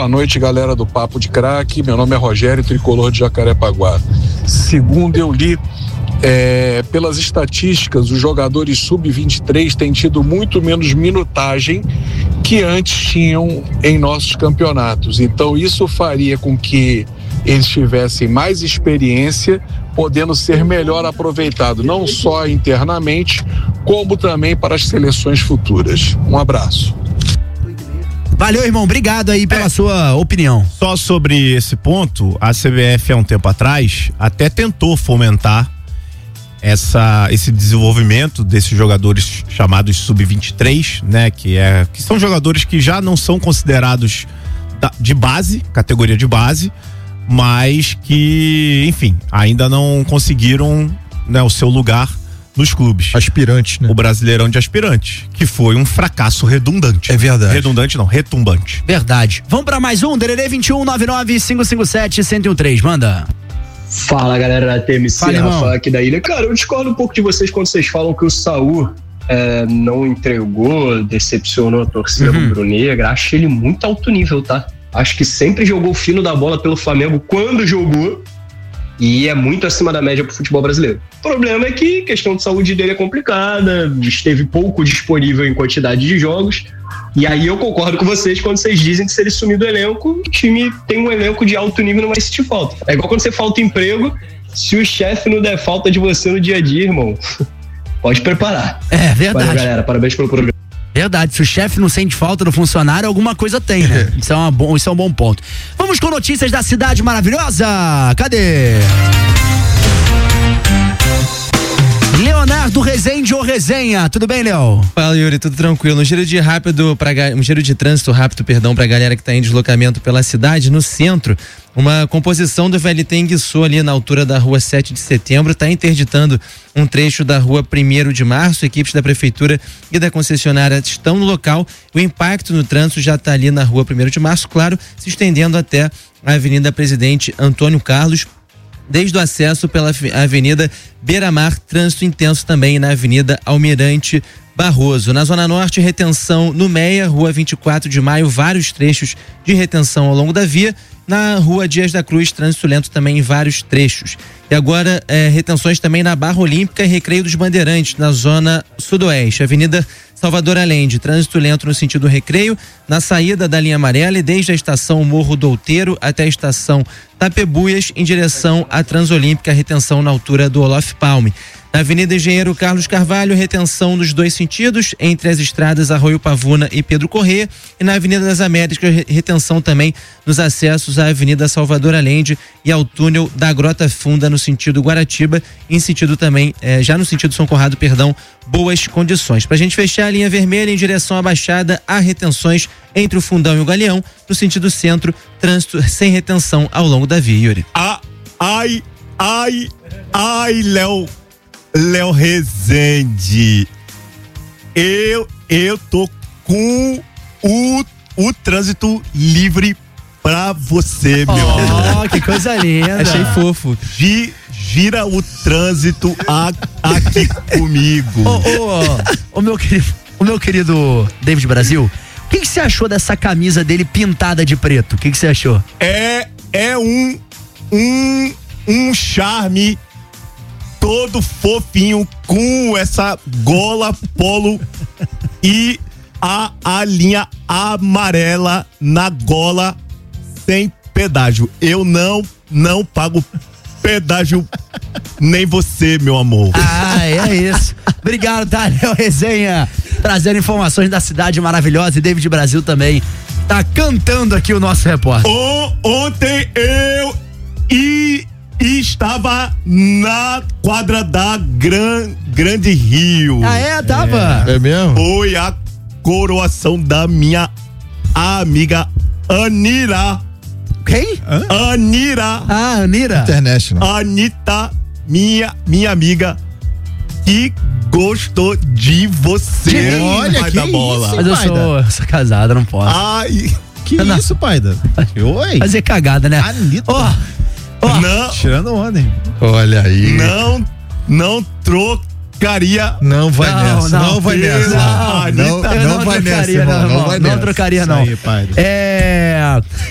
Boa noite, galera do Papo de Craque. Meu nome é Rogério, tricolor de Jacarepaguá. Segundo eu li, pelas estatísticas, os jogadores sub-23 têm tido muito menos minutagem que antes tinham em nossos campeonatos. Então isso faria com que eles tivessem mais experiência, podendo ser melhor aproveitado, não só internamente, como também para as seleções futuras. Um abraço. Valeu, irmão, obrigado aí pela sua opinião. Só sobre esse ponto, a CBF há um tempo atrás até tentou fomentar esse desenvolvimento desses jogadores chamados sub-23, né? Que são jogadores que já não são considerados de base, categoria de base, mas que, enfim, ainda não conseguiram, né, o seu lugar nos clubes. Aspirantes, né? O Brasileirão de aspirantes, que foi um fracasso redundante. É verdade. Redundante não, retumbante. Verdade. Vamos pra mais um, DDD 2199-557-1013, manda. Fala, galera da TMC, Rafa aqui da ilha. Cara, eu discordo um pouco de vocês quando vocês falam que o Saul não entregou, decepcionou a torcida rubro-negra. Acho ele muito alto nível, tá? Acho que sempre jogou fino da bola pelo Flamengo quando jogou e é muito acima da média pro futebol brasileiro. O problema é que a questão de saúde dele é complicada, esteve pouco disponível em quantidade de jogos. E aí eu concordo com vocês quando vocês dizem que se ele sumir do elenco, o time tem um elenco de alto nível e não vai sentir falta. É igual quando você falta emprego, se o chefe não der falta de você no dia a dia, irmão, pode preparar. É verdade. Valeu, galera, parabéns pelo programa. Verdade, se o chefe não sente falta do funcionário, alguma coisa tem, né? Isso é um bom ponto. Vamos com notícias da cidade maravilhosa. Cadê? Leonardo Rezende ou Resenha, tudo bem, Léo? Fala, Yuri, tudo tranquilo. Um giro de trânsito rápido, pra galera que tá em deslocamento pela cidade, no centro, uma composição do VLT enguiçou ali na altura da rua 7 de setembro, tá interditando um trecho da rua 1º de março. Equipes da prefeitura e da concessionária estão no local. O impacto no trânsito já tá ali na rua 1º de março, claro, se estendendo até a Avenida Presidente Antônio Carlos, desde o acesso pela Avenida Beira-Mar, trânsito intenso também na Avenida Almirante Barroso. Na Zona Norte, retenção no Meia, Rua 24 de Maio, vários trechos de retenção ao longo da via. Na Rua Dias da Cruz, trânsito lento também em vários trechos. E agora, retenções também na Barra Olímpica e Recreio dos Bandeirantes, na Zona Sudoeste. Avenida Salvador Allende, trânsito lento no sentido Recreio, na saída da linha amarela e desde a estação Morro do Outeiro até a estação Tapebuias, em direção à Transolímpica, retenção na altura do Olof Palme. Na Avenida Engenheiro Carlos Carvalho, retenção nos dois sentidos, entre as estradas Arroio Pavuna e Pedro Corrêa, e na Avenida das Américas, retenção também nos acessos à Avenida Salvador Allende e ao túnel da Grota Funda no sentido Guaratiba, em sentido também, já no sentido São Conrado, boas condições. Pra gente fechar a linha vermelha em direção à Baixada, há retenções entre o Fundão e o Galeão, no sentido centro, trânsito sem retenção ao longo da via, Yuri. Léo Rezende, eu tô com o trânsito livre pra você, meu amor. Que coisa linda. Achei fofo. Gira o trânsito aqui comigo. O meu querido David Brasil, o que você achou dessa camisa dele pintada de preto? O que você achou? É um charme todo fofinho com essa gola polo e a linha amarela na gola sem pedágio. Eu não pago pedágio, nem você, meu amor. É isso. Obrigado, tá, Léo Resenha, trazendo informações da cidade maravilhosa, e David Brasil também tá cantando aqui o nosso repórter. Ontem eu estava na quadra da Grande Rio. Tava? É mesmo? Foi a coroação da minha amiga Anira. Quem? Anira. Anira. International. Anitta, minha amiga, que gostou de você. Olha, pai que da bola. isso, Mas eu sou casada, não posso. Que isso, pai? Oi? Fazer cagada, né? Anitta. Não, tirando onda, hein? Olha aí. Não trocaria. Não vai nessa. Não vai nessa. Não vai nessa, irmão. Não trocaria, não. Não trocaria, não. Isso aí, pai.